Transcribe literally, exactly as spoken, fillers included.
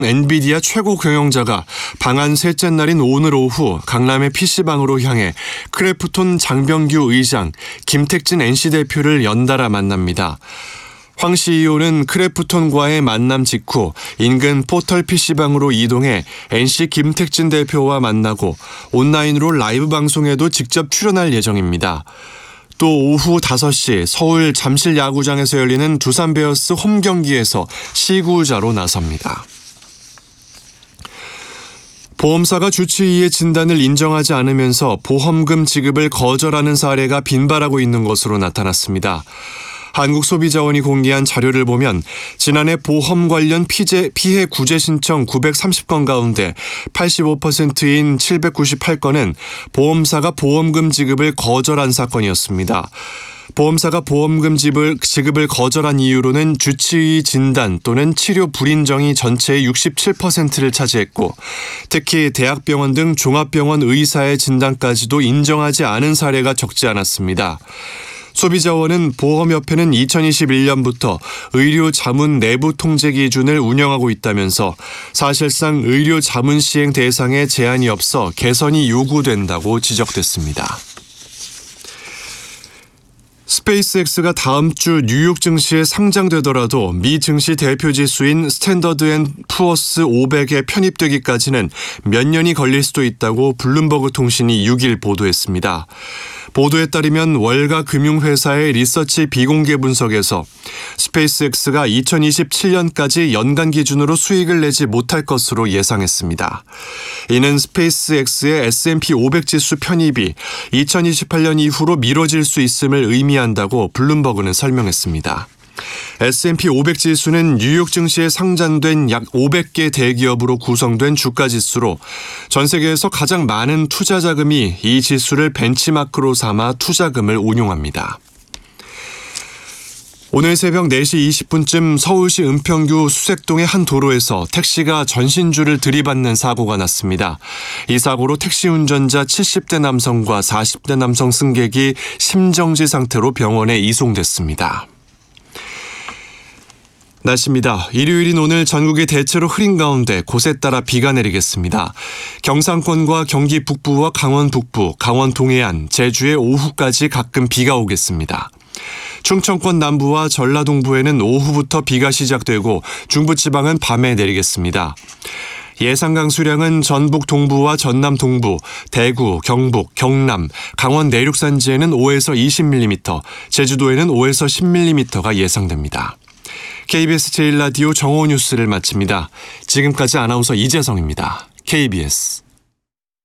엔비디아 최고 경영자가 방한 셋째 날인 오늘 오후 강남의 피씨방으로 향해 크래프톤 장병규 의장, 김택진 엔씨 대표를 연달아 만납니다. 황 씨이오는 크래프톤과의 만남 직후 인근 포털 피씨방으로 이동해 엔씨 김택진 대표와 만나고 온라인으로 라이브 방송에도 직접 출연할 예정입니다. 또 오후 다섯 시 서울 잠실 야구장에서 열리는 두산 베어스 홈 경기에서 시구자로 나섭니다. 보험사가 주치의의 진단을 인정하지 않으면서 보험금 지급을 거절하는 사례가 빈발하고 있는 것으로 나타났습니다. 한국소비자원이 공개한 자료를 보면 지난해 보험 관련 피제, 피해 구제 신청 구백삼십 건 가운데 팔십오 퍼센트인 칠백구십팔 건은 보험사가 보험금 지급을 거절한 사건이었습니다. 보험사가 보험금 지급을, 지급을 거절한 이유로는 주치의 진단 또는 치료 불인정이 전체의 육십칠 퍼센트를 차지했고 특히 대학병원 등 종합병원 의사의 진단까지도 인정하지 않은 사례가 적지 않았습니다. 소비자원은 보험협회는 이천이십일 년부터 의료 자문 내부 통제 기준을 운영하고 있다면서 사실상 의료 자문 시행 대상에 제한이 없어 개선이 요구된다고 지적됐습니다. 스페이스X가 다음 주 뉴욕 증시에 상장되더라도 미 증시 대표 지수인 스탠더드 앤 푸어스 오백에 편입되기까지는 몇 년이 걸릴 수도 있다고 블룸버그 통신이 육 일 보도했습니다. 보도에 따르면 월가 금융회사의 리서치 비공개 분석에서 스페이스X가 이천이십칠 년까지 연간 기준으로 수익을 내지 못할 것으로 예상했습니다. 이는 스페이스X의 에스 앤 피 오백 지수 편입이 이천이십팔 년 이후로 미뤄질 수 있음을 의미한다고 블룸버그는 설명했습니다. 에스 앤 피 오백 지수는 뉴욕 증시에 상장된 약 오백 개 대기업으로 구성된 주가지수로 전 세계에서 가장 많은 투자 자금이 이 지수를 벤치마크로 삼아 투자금을 운용합니다. 오늘 새벽 네 시 이십 분쯤 서울시 은평구 수색동의 한 도로에서 택시가 전신줄을 들이받는 사고가 났습니다. 이 사고로 택시 운전자 칠십 대 남성과 사십 대 남성 승객이 심정지 상태로 병원에 이송됐습니다. 날씨입니다. 일요일인 오늘 전국이 대체로 흐린 가운데 곳에 따라 비가 내리겠습니다. 경상권과 경기 북부와 강원 북부, 강원 동해안, 제주의 오후까지 가끔 비가 오겠습니다. 충청권 남부와 전라동부에는 오후부터 비가 시작되고 중부지방은 밤에 내리겠습니다. 예상 강수량은 전북 동부와 전남 동부, 대구, 경북, 경남, 강원 내륙 산지에는 오에서 이십 밀리미터, 제주도에는 오에서 십 밀리미터가 예상됩니다. 케이비에스 제일 라디오 정오 뉴스를 마칩니다. 지금까지 아나운서 이재성입니다. 케이비에스